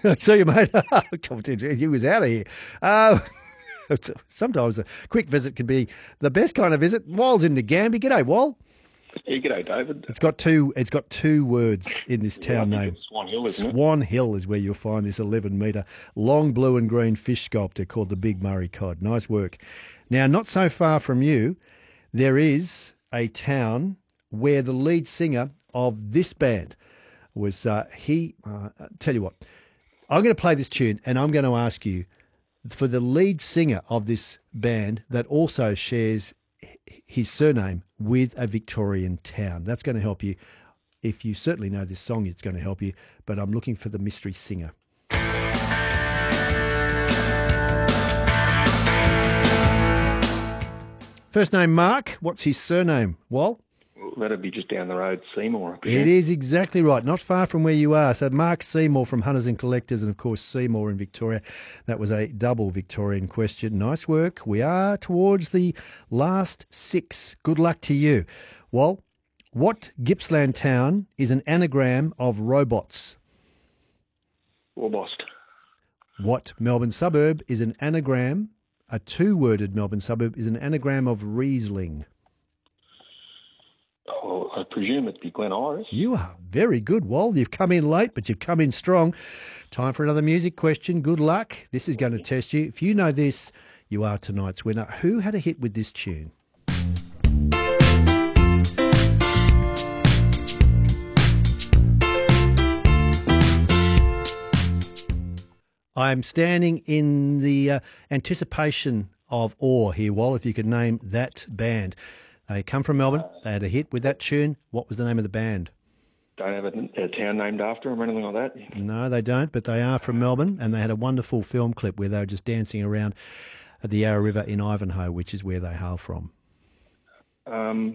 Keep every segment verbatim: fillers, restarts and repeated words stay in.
See you, mate. He was out of here. Uh, sometimes a quick visit can be the best kind of visit. Wal's in Nagambie. G'day, Wal. Yeah, g'day, David. It's got two. It's got two words in this town yeah, I think name. it's Swan Hill, isn't it? Swan Hill is where you'll find this eleven metre long blue and green fish sculpture called the Big Murray Cod. Nice work. Now, not so far from you, there is a town where the lead singer of this band was uh, he. Uh, tell you what, I'm going to play this tune, and I'm going to ask you for the lead singer of this band that also shares his surname with a Victorian town. That's going to help you. If you certainly know this song, it's going to help you. But I'm looking for the mystery singer. First name Mark. What's his surname? Wal? That'd be just down the road, Seymour. It is exactly right. Not far from where you are. So Mark Seymour from Hunters and Collectors and, of course, Seymour in Victoria. That was a double Victorian question. Nice work. We are towards the last six. Good luck to you. Well, what Gippsland town is an anagram of robots? Warbost. What Melbourne suburb is an anagram, a two-worded Melbourne suburb is an anagram of Riesling? Oh, I presume it'd be Glen Iris. You are very good, Wal. You've come in late, but you've come in strong. Time for another music question. Good luck. This is going to test you. If you know this, you are tonight's winner. Who had a hit with this tune? I'm standing in the uh, anticipation of awe here, Wal, if you could name that band. They come from Melbourne. They had a hit with that tune. What was the name of the band? Don't have a, a town named after them or anything like that? No, they don't, but they are from Melbourne, and they had a wonderful film clip where they were just dancing around at the Yarra River in Ivanhoe, which is where they hail from. Um,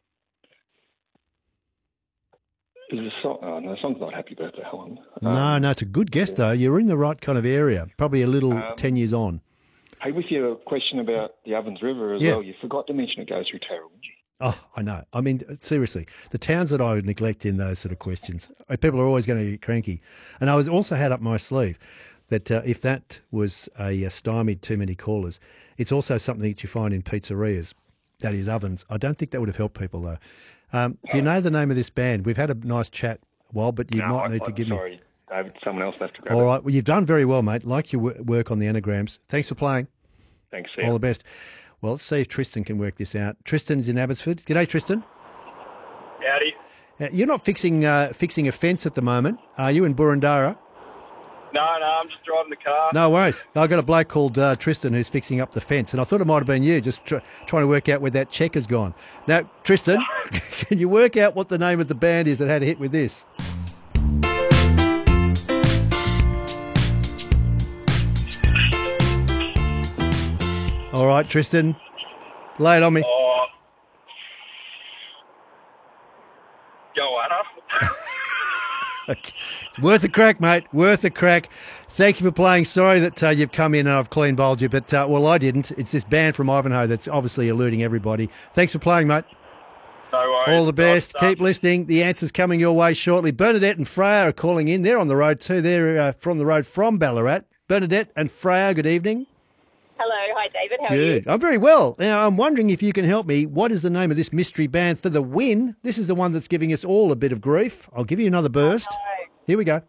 is the song, oh, no, the song's not Happy Birthday, Helen. Um, No, no, it's a good guess, though. You're in the right kind of area, probably a little Um, ten years on. Hey, with your question about the Ovens River as Yeah. well, you forgot to mention it goes through Tarrawongi. Oh, I know. I mean, seriously, the towns that I would neglect in those sort of questions, uh, people are always going to get cranky. And I was also had up my sleeve that uh, if that was a, uh stymied too many callers, it's also something that you find in pizzerias, that is ovens. I don't think that would have helped people, though. Um, do you know the name of this band? We've had a nice chat, Well, but you No, might I- need to I'm give me... sorry, David, someone else will have to grab All it. right, well, you've done very well, mate. Like your wo- work on the anagrams. Thanks for playing. Thanks, All Sam. the best. Well, let's see if Tristan can work this out. Tristan's in Abbotsford. G'day, Tristan. Howdy. Uh, You're not fixing uh, fixing a fence at the moment, are you, in Burundara? No, no, I'm just driving the car. No worries. I've got a bloke called uh, Tristan who's fixing up the fence, and I thought it might have been you, just tr- trying to work out where that check has gone. Now, Tristan, can you work out what the name of the band is that had a hit with this? All right, Tristan, lay it on me. Oh. Joanna. Okay. Worth a crack, mate. Worth a crack. Thank you for playing. Sorry that uh, you've come in and I've clean bowled you, but, uh, well, I didn't. It's this band from Ivanhoe that's obviously eluding everybody. Thanks for playing, mate. No worries. All the best. Nice stuff. Keep listening. The answer's coming your way shortly. Bernadette and Freya are calling in. They're on the road too. They're uh, from the road from Ballarat. Bernadette and Freya, good evening. Hello, hi David, how are you? Good. I'm very well. Now, I'm wondering if you can help me. What is the name of this mystery band for the win? This is the one that's giving us all a bit of grief. I'll give you another burst. No. Here we go.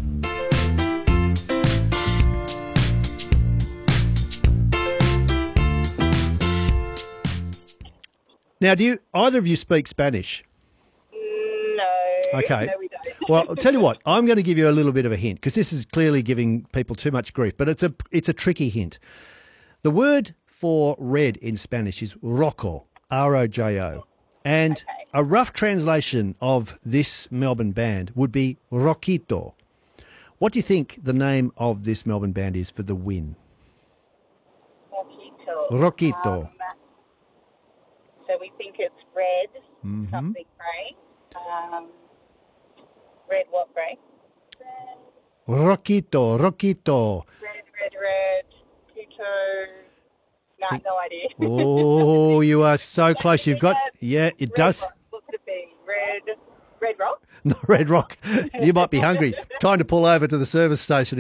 Now, do you either of you speak Spanish? No. Okay. No, we don't. Well, I'll tell you what, I'm going to give you a little bit of a hint because this is clearly giving people too much grief, but it's a it's a tricky hint. The word for red in Spanish is rojo, R O J O. And Okay. a rough translation of this Melbourne band would be Roquito. What do you think the name of this Melbourne band is for the win? Roquito. Roquito. Um, so we think it's red, Mhm. something grey. Um, red what grey? Red, Roquito, Roquito. red, red, red. Quito. No, no idea. Oh, you are so close. You've got, yeah, it Red does. Rock. What could it be? Red, red rock? No, Red Rock. You might be hungry. Time to pull over to the service station